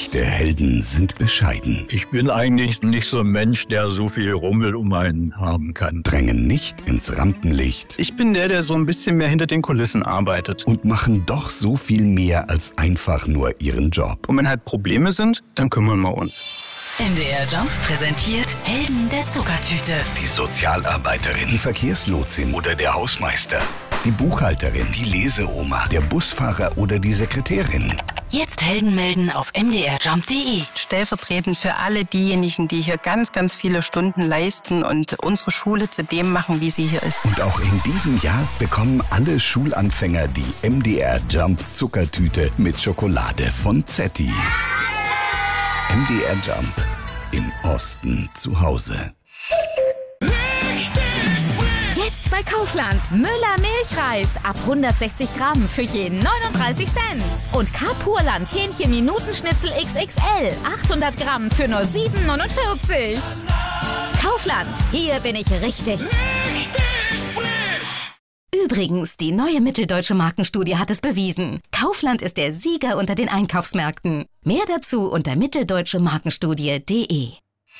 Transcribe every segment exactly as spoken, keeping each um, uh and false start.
Echte Helden sind bescheiden. Ich bin eigentlich nicht so ein Mensch, der so viel Rummel um einen haben kann. Drängen nicht ins Rampenlicht. Ich bin der, der so ein bisschen mehr hinter den Kulissen arbeitet. Und machen doch so viel mehr als einfach nur ihren Job. Und wenn halt Probleme sind, dann kümmern wir uns. M D R Jump präsentiert Helden der Zuckertüte. Die Sozialarbeiterin, die Verkehrslotsin oder der Hausmeister. Die Buchhalterin, die Leseoma, der Busfahrer oder die Sekretärin. Jetzt Helden melden auf m d r jump punkt d e. Stellvertretend für alle diejenigen, die hier ganz, ganz viele Stunden leisten und unsere Schule zu dem machen, wie sie hier ist. Und auch in diesem Jahr bekommen alle Schulanfänger die M D R Jump Zuckertüte mit Schokolade von Zetti. M D R Jump. Im Osten zu Hause. Jetzt bei Kaufland. Müller Milchreis ab hundertsechzig Gramm für je neununddreißig Cent. Und Carpurland Hähnchen Minutenschnitzel X X L achthundert Gramm für nur sieben neunundvierzig. Kaufland, hier bin ich richtig. Richtig frisch. Übrigens, die neue Mitteldeutsche Markenstudie hat es bewiesen. Kaufland ist der Sieger unter den Einkaufsmärkten. Mehr dazu unter mitteldeutsche markenstudie punkt de.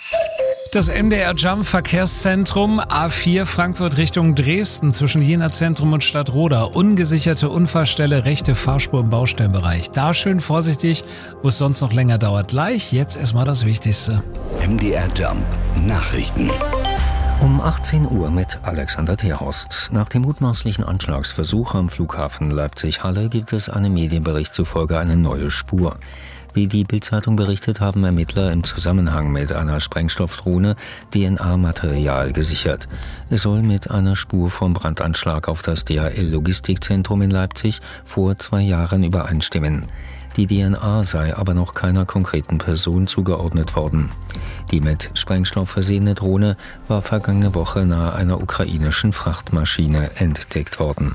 Das M D R Jump Verkehrszentrum A vier Frankfurt Richtung Dresden zwischen Jena Zentrum und Stadtroda. Ungesicherte Unfallstelle, rechte Fahrspur im Baustellenbereich. Da schön vorsichtig, wo es sonst noch länger dauert. Gleich, jetzt erstmal das Wichtigste. M D R Jump Nachrichten. Um achtzehn Uhr mit Alexander Terhorst. Nach dem mutmaßlichen Anschlagsversuch am Flughafen Leipzig-Halle gibt es einem Medienbericht zufolge eine neue Spur. Wie die Bild-Zeitung berichtet, haben Ermittler im Zusammenhang mit einer Sprengstoffdrohne D N A-Material gesichert. Es soll mit einer Spur vom Brandanschlag auf das D H L-Logistikzentrum in Leipzig vor zwei Jahren übereinstimmen. Die D N A sei aber noch keiner konkreten Person zugeordnet worden. Die mit Sprengstoff versehene Drohne war vergangene Woche nahe einer ukrainischen Frachtmaschine entdeckt worden.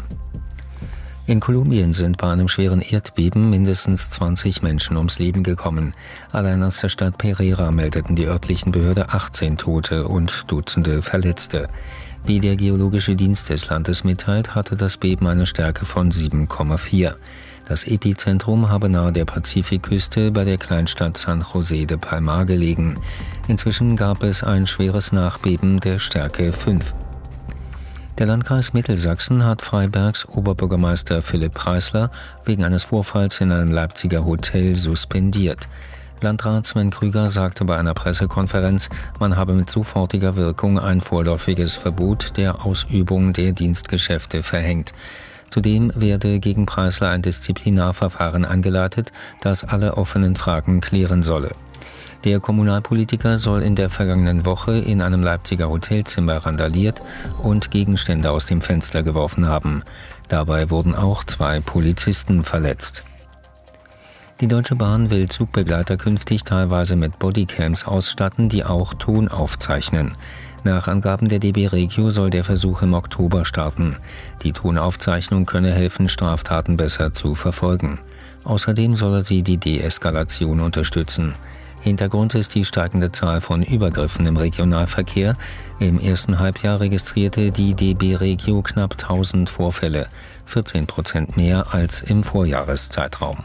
In Kolumbien sind bei einem schweren Erdbeben mindestens zwanzig Menschen ums Leben gekommen. Allein aus der Stadt Pereira meldeten die örtlichen Behörden achtzehn Tote und Dutzende Verletzte. Wie der Geologische Dienst des Landes mitteilt, hatte das Beben eine Stärke von sieben Komma vier. Das Epizentrum habe nahe der Pazifikküste bei der Kleinstadt San José de Palmar gelegen. Inzwischen gab es ein schweres Nachbeben der Stärke fünf. Der Landkreis Mittelsachsen hat Freibergs Oberbürgermeister Philipp Preisler wegen eines Vorfalls in einem Leipziger Hotel suspendiert. Landrat Sven Krüger sagte bei einer Pressekonferenz, man habe mit sofortiger Wirkung ein vorläufiges Verbot der Ausübung der Dienstgeschäfte verhängt. Zudem werde gegen Preisler ein Disziplinarverfahren eingeleitet, das alle offenen Fragen klären solle. Der Kommunalpolitiker soll in der vergangenen Woche in einem Leipziger Hotelzimmer randaliert und Gegenstände aus dem Fenster geworfen haben. Dabei wurden auch zwei Polizisten verletzt. Die Deutsche Bahn will Zugbegleiter künftig teilweise mit Bodycams ausstatten, die auch Ton aufzeichnen. Nach Angaben der D B Regio soll der Versuch im Oktober starten. Die Tonaufzeichnung könne helfen, Straftaten besser zu verfolgen. Außerdem solle sie die Deeskalation unterstützen. Hintergrund ist die steigende Zahl von Übergriffen im Regionalverkehr. Im ersten Halbjahr registrierte die D B Regio knapp tausend Vorfälle, vierzehn Prozent mehr als im Vorjahreszeitraum.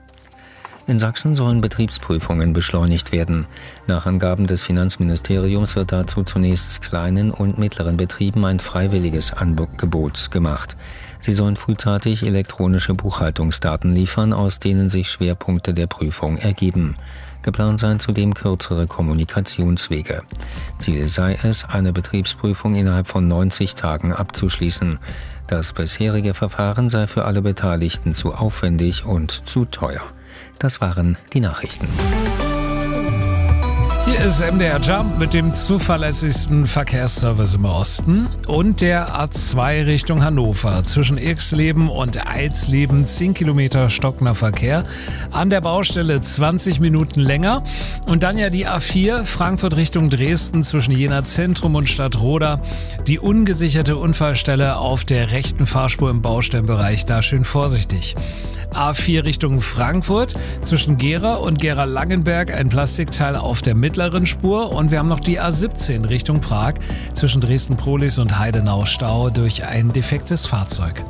In Sachsen sollen Betriebsprüfungen beschleunigt werden. Nach Angaben des Finanzministeriums wird dazu zunächst kleinen und mittleren Betrieben ein freiwilliges Angebot gemacht. Sie sollen frühzeitig elektronische Buchhaltungsdaten liefern, aus denen sich Schwerpunkte der Prüfung ergeben. Geplant seien zudem kürzere Kommunikationswege. Ziel sei es, eine Betriebsprüfung innerhalb von neunzig Tagen abzuschließen. Das bisherige Verfahren sei für alle Beteiligten zu aufwendig und zu teuer. Das waren die Nachrichten. Hier ist M D R Jump mit dem zuverlässigsten Verkehrsservice im Osten und der A zwei Richtung Hannover. Zwischen Irxleben und Eilsleben zehn Kilometer stockender Verkehr. An der Baustelle zwanzig Minuten länger. Und dann ja die A vier Frankfurt Richtung Dresden zwischen Jena Zentrum und Stadtroda. Die ungesicherte Unfallstelle auf der rechten Fahrspur im Baustellenbereich. Da schön vorsichtig. A vier Richtung Frankfurt zwischen Gera und Gera-Langenberg ein Plastikteil auf der mittleren Spur und wir haben noch die A siebzehn Richtung Prag zwischen Dresden-Prohlis und Heidenau Stau durch ein defektes Fahrzeug.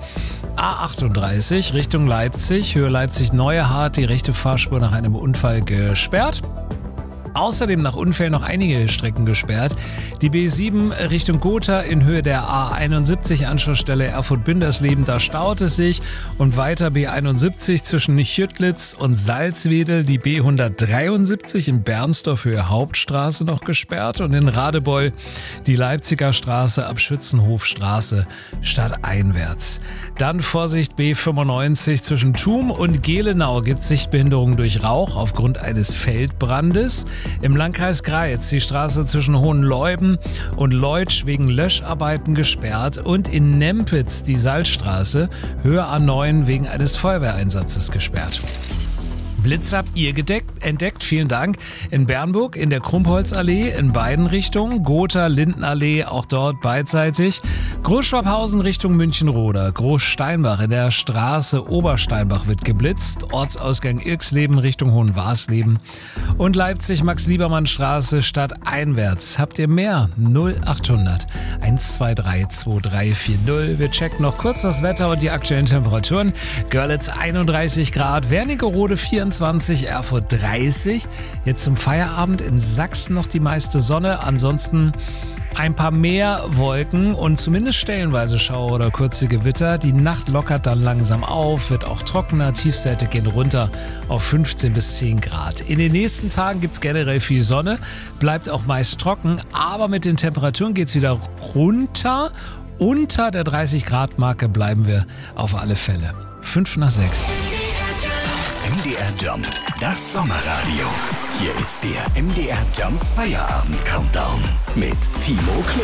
A achtunddreißig Richtung Leipzig, Höhe Leipzig-Neuehardt, die rechte Fahrspur nach einem Unfall gesperrt. Außerdem nach Unfällen noch einige Strecken gesperrt. Die B sieben Richtung Gotha in Höhe der A einundsiebzig, Anschlussstelle Erfurt-Bindersleben, da staut es sich. Und weiter B einundsiebzig zwischen Nichtjüttlitz und Salzwedel, die B hundertdreiundsiebzig in Bernsdorf Höhe Hauptstraße noch gesperrt. Und in Radebeul die Leipziger Straße ab Schützenhofstraße stadteinwärts. Dann Vorsicht B fünfundneunzig zwischen Thum und Gelenau gibt es Sichtbehinderungen durch Rauch aufgrund eines Feldbrandes. Im Landkreis Greiz die Straße zwischen Hohenleuben und Leutsch wegen Löscharbeiten gesperrt und in Nempitz die Salzstraße Höhe A neun wegen eines Feuerwehreinsatzes gesperrt. Blitz habt ihr gedeckt, entdeckt, vielen Dank. In Bernburg, in der Krumpholzallee, in beiden Richtungen. Gotha, Lindenallee, auch dort beidseitig. Großschwabhausen Richtung Münchenroda. Großsteinbach in der Straße Obersteinbach wird geblitzt. Ortsausgang Irksleben Richtung Hohenwarsleben. Und Leipzig, Max-Liebermann-Straße, stadteinwärts. Habt ihr mehr? null achthundert eins zwei drei zwei drei vier null. Wir checken noch kurz das Wetter und die aktuellen Temperaturen. Görlitz einunddreißig Grad, Wernigerode vierundzwanzig, Erfurt dreißig. Jetzt zum Feierabend in Sachsen noch die meiste Sonne. Ansonsten ein paar mehr Wolken und zumindest stellenweise Schauer oder kurze Gewitter. Die Nacht lockert dann langsam auf, wird auch trockener. Tiefstwerte gehen runter auf fünfzehn bis zehn Grad. In den nächsten Tagen gibt es generell viel Sonne, bleibt auch meist trocken, aber mit den Temperaturen geht es wieder runter. Unter der dreißig Grad Marke bleiben wir auf alle Fälle. fünf nach sechs. M D R Jump, das Sommerradio. Hier ist der M D R Jump Feierabend Countdown mit Timo Klo.